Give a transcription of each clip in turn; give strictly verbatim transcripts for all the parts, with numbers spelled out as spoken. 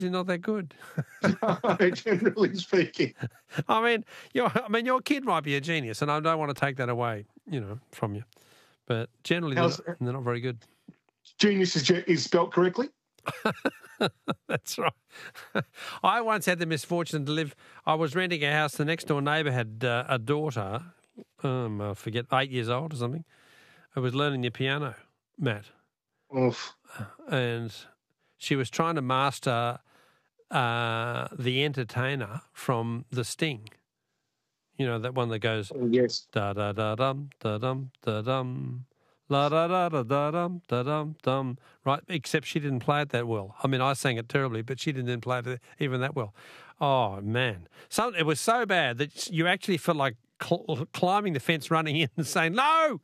You're not that good. Generally speaking. I mean, your I mean, your kid might be a genius, and I don't want to take that away, you know, from you. But generally, they're not, they're not very good. Genius is, is spelt correctly? That's right. I once had the misfortune to live. I was renting a house. The next door neighbour had uh, a daughter. Um, I forget, eight years old or something. I was learning the piano, Matt. Oof. And she was trying to master uh, The Entertainer from The Sting. You know, that one that goes, oh, yes, da da da dum da dum da dum, la da da da da dum da dum dum. Right, except she didn't play it that well. I mean, I sang it terribly, but she didn't play it even that well. Oh man, so it was so bad that you actually felt like cl- climbing the fence, running in, and saying no.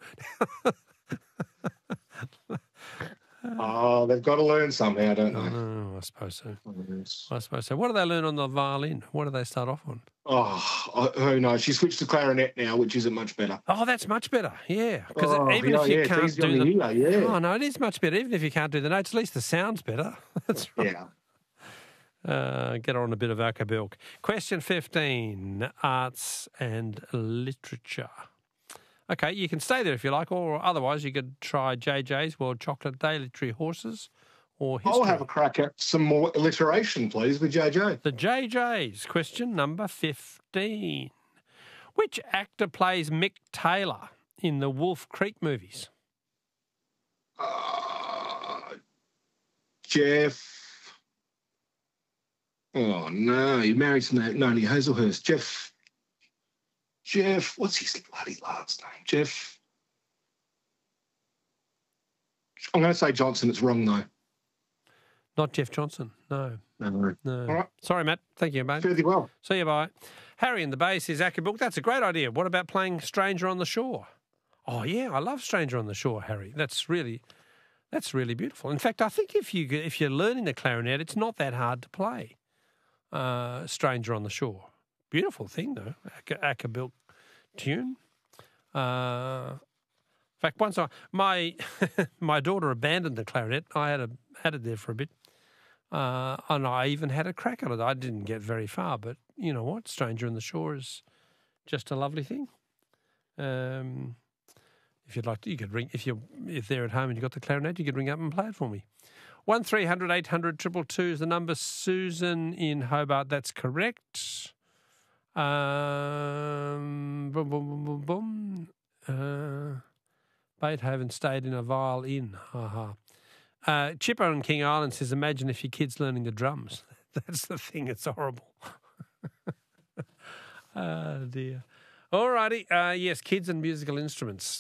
Oh, they've got to learn somehow, don't they? Oh, I suppose so. Yes. I suppose so. What do they learn on the violin? What do they start off on? Oh, who knows? She switched to clarinet now, which isn't much better. Oh, that's much better. Yeah, because oh, even yeah, if you yeah, can't do do the, the ear, yeah. oh no, it is much better. Even if you can't do the notes, at least the sound's better. That's right. Yeah. Uh, get on a bit of Acabilk. Question fifteen: arts and literature. Okay, you can stay there if you like, or otherwise you could try J J's World Chocolate Day, Literary Horses, or history. I'll have a crack at some more alliteration, please, with J J. The J J's, question number fifteen. Which actor plays Mick Taylor in the Wolf Creek movies? Uh, Jeff. Oh, no, he married some Noni Hazelhurst. Jeff. Jeff, what's his bloody last name? Jeff. I'm going to say Johnson. It's wrong, though. Not Jeff Johnson, no. No. No. All right. Sorry, Matt. Thank you, mate. Fairly well. See you, bye. Harry in the Bay says, Acabilk, that's a great idea. What about playing Stranger on the Shore? Oh, yeah, I love Stranger on the Shore, Harry. That's really that's really beautiful. In fact, I think if, you, if you're learning the clarinet, it's not that hard to play uh, Stranger on the Shore. Beautiful thing, though, Acabilk tune. Uh, in fact, once I, my my daughter abandoned the clarinet. I had a, had it there for a bit. Uh, and I even had a crack at it. I didn't get very far, but you know what? Stranger on the Shore is just a lovely thing. Um, if you'd like to, you could ring, if you're if they're at home and you've got the clarinet, you could ring up and play it for me. one three hundred eight hundred two two two is the number. Susan in Hobart, that's correct. Um, boom, boom, boom, boom, boom. Uh, Beethoven stayed in a viol inn. Ha ha. Uh, Chipper on King Island says, imagine if your kid's learning the drums. That's the thing. It's horrible. Oh, dear. All righty. Uh, yes, kids and musical instruments.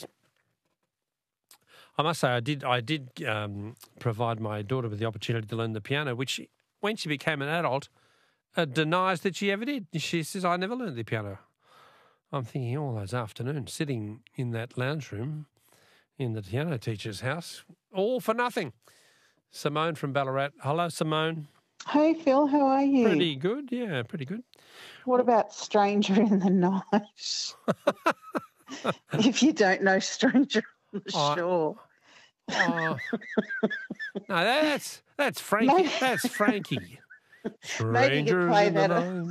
I must say I did I did um, provide my daughter with the opportunity to learn the piano, which she, when she became an adult, uh, denies that she ever did. She says, I never learned the piano. I'm thinking all those afternoons sitting in that lounge room in the piano teacher's house, all for nothing. Simone from Ballarat. Hello, Simone. Hey, Phil, how are you? Pretty good, yeah, pretty good. What about Stranger in the Night? If you don't know Stranger on the Oh, Shore. Oh. No, that's that's Frankie. Maybe- That's Frankie. Maybe you could play that on-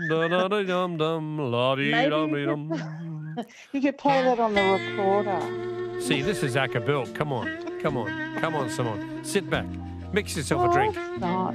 Strangers. You could play that on the recorder. See, this is Acabilk. Come on, come on, come on, Simone. Sit back, mix yourself a drink. No.